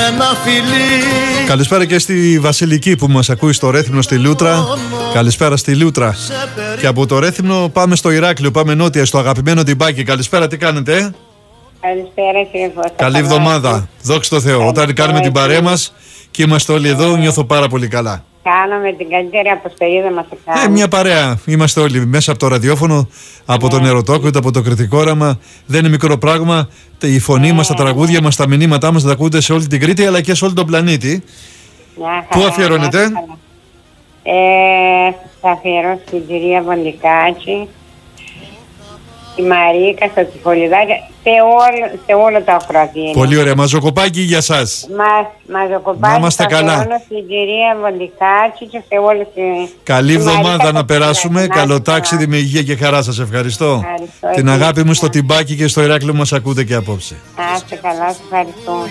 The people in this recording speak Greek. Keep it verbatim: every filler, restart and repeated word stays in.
ένα φιλί. Καλησπέρα και στη Βασιλική που μας ακούει στο Ρέθυμνο στη Λούτρα. Καλησπέρα στη Λούτρα. Και από το Ρέθυμνο πάμε στο Ηράκλειο, πάμε νότια, στο αγαπημένο Τιμπάκι. Καλησπέρα, τι κάνετε? ε? Καλησπέρα κύριε Κώστα. Καλή εβδομάδα, δόξα τω Θεώ. Όταν κάνουμε την παρέα μας και είμαστε όλοι εδώ, νιώθω πάρα πολύ καλά. Κάναμε την καλύτερη αποστολή, δεν μας έκανε. Ε, μια παρέα. Είμαστε όλοι μέσα από το ραδιόφωνο, από τον Ερωτόκουτο, από το κριτικό όραμα. Δεν είναι μικρό πράγμα. Η φωνή μας, τα τραγούδια μας, τα μηνύματά μας τα ακούτε σε όλη την Κρήτη αλλά και σε όλο τον πλανήτη. Πού αφιερώνετε? Ε, θα αφιερώσω την κυρία Βοντικάτση, τη Μαρίκα, στο Τυφολιδάκι, σε όλο, σε όλο το ακροατήριο. Πολύ ωραία. Μαζοκοπάκι για σας. Μα, μαζοκοπάκι. Να είμαστε καλά. Στην κυρία Βοντικάτση και σε όλες τις... Καλή εβδομάδα να περάσουμε. Καλό τάξιδι με υγεία και χαρά. Σας ευχαριστώ. ευχαριστώ. Την αγάπη μου στο Τιμπάκι και στο Ηράκλειο μας ακούτε και απόψε. Να είστε καλά, σας ευχαριστώ.